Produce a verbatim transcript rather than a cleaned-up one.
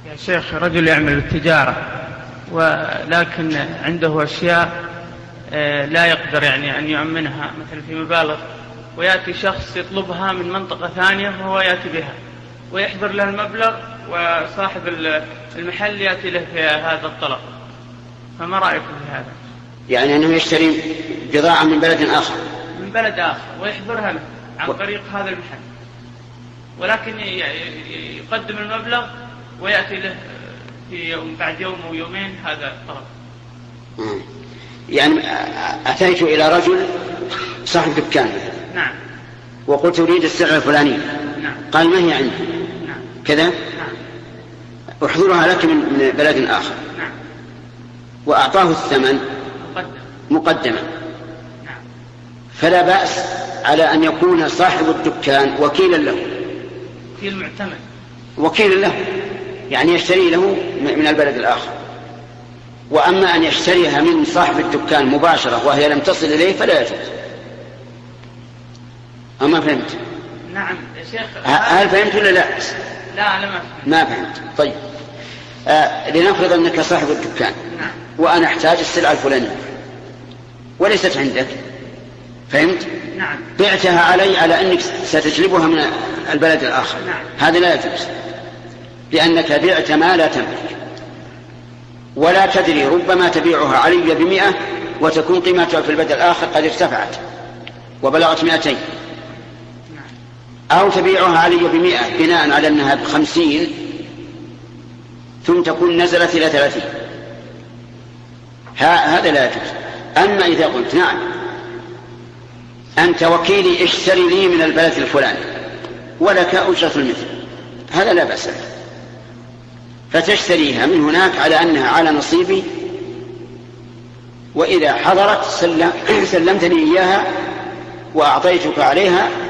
يا شيخ، رجل يعمل بالتجارة ولكن عنده أشياء لا يقدر يعني أن يؤمنها مثل في مبالغ، ويأتي شخص يطلبها من منطقة ثانية وهو يأتي بها ويحضر له المبلغ، وصاحب المحل يأتي له في هذا الطلب، فما رأيكم في هذا؟ يعني أنه يشتري بضاعة من بلد آخر من بلد آخر ويحضرها له عن طريق هذا المحل، ولكن يقدم المبلغ ويأتي له في يوم بعد يوم أو يومين هذا الطلب. يعني أتيت إلى رجل صاحب دكان، نعم، وقلت أريد السلعة الفلانية، نعم، قال ما هي عندي، نعم، كذا، نعم، أحضرها لك من بلد آخر، نعم، وأعطاه الثمن مقدم. مقدما، نعم، فلا بأس على أن يكون صاحب الدكان وكيلا له، وكيل معتمد، وكيل له يعني يشتري له من البلد الآخر. وأما أن يشتريها من صاحب الدكان مباشرة وهي لم تصل إليه فلا يجوز. أما فهمت؟ نعم يا شيخ. هل فهمت ولا لا؟ لا أنا ما فهمت. ما فهمت. طيب، آه لنفرض أنك صاحب الدكان، نعم، وأنا أحتاج السلعة الفلانية وليست عندك، فهمت؟ نعم، بعتها علي على أنك ستجلبها من البلد الآخر، نعم، هذا لا يجوز، لأنك بعت ما لا تملك، ولا تدري ربما تبيعها علي بمئة وتكون قيمتها في البلد الآخر قد ارتفعت وبلغت مئتين، أو تبيعها علي بمئة بناء على أنها بخمسين ثم تكون نزلت إلى ثلاثين، هذا لا يجوز. أما إذا قلت نعم أنت وكيلي اشتري لي من البلد الفلاني ولك أجرة المثل، هذا لا بأس به، فتشتريها من هناك على أنها على نصيبي، وإذا حضرت سلم سلمتني إياها وأعطيتك عليها